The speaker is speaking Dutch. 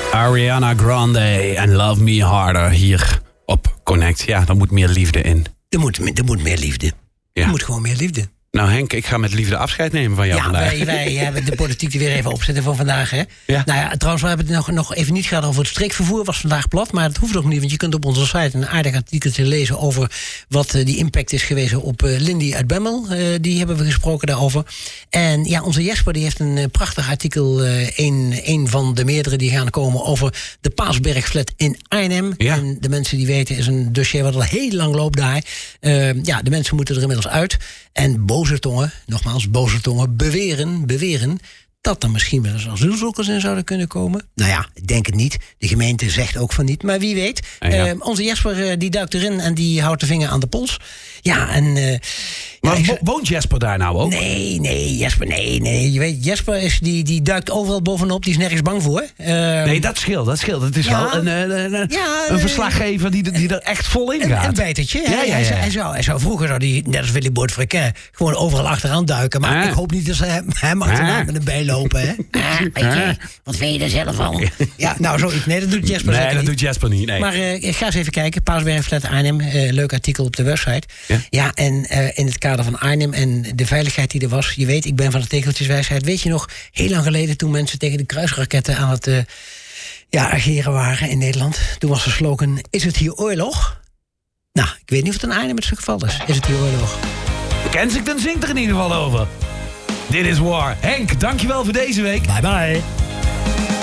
Ariana Grande en Love Me Harder hier op Connect. Ja, daar moet meer liefde in. Er moet meer liefde. Ja. Er moet gewoon meer liefde. Nou Henk, ik ga met liefde afscheid nemen van jou vandaag. Wij hebben de politiek er weer even opzetten voor vandaag. Hè? Ja. Nou ja, trouwens, we hebben het nog even niet gehad over het streekvervoer. Was vandaag plat, maar dat hoeft ook niet. Want je kunt op onze site een aardig artikeltje lezen over wat die impact is geweest op Lindy uit Bemmel. Die hebben we gesproken daarover. En ja, onze Jesper die heeft een prachtig artikel. Een van de meerdere die gaan komen over de Paasbergflat in Arnhem. Ja. En de mensen die weten, is een dossier wat al heel lang loopt daar. De mensen moeten er inmiddels uit. En boze tongen, nogmaals, boze tongen beweren dat er misschien wel eens asielzoekers in zouden kunnen komen. Nou ja, ik denk het niet. De gemeente zegt ook van niet, maar wie weet. Ja. Onze Jesper die duikt erin en die houdt de vinger aan de pols. Ja, en... Maar woont Jesper daar nou ook? Nee, Jesper, nee. Je weet, Jesper die duikt overal bovenop, die is nergens bang voor. Nee, dat scheelt. Het is wel een verslaggever die er echt vol in gaat. Een bijtertje. Ja. Hij zou vroeger, net als Willy Boort-Frequin, gewoon overal achteraan duiken. Maar ik hoop niet dat ze hem achteraan met een bij lopen. Hè? Weet je, wat vind je er zelf van? Ja, nou zoiets. Nee, dat doet Jesper zeker niet. Nee, dat doet Jesper niet. Nee. Maar ik ga eens even kijken. Paasbergflat Arnhem, leuk artikel op de website. Ja, en in het kader van Arnhem en de veiligheid die er was. Je weet, ik ben van de tegeltjeswijsheid. Weet je nog, heel lang geleden toen mensen tegen de kruisraketten aan het ageren waren in Nederland. Toen was de slogan, is het hier oorlog? Nou, ik weet niet of het in Arnhem het geval is. Is het hier oorlog? Kensington zingt er in ieder geval over. Dit is War. Henk, dankjewel voor deze week. Bye bye.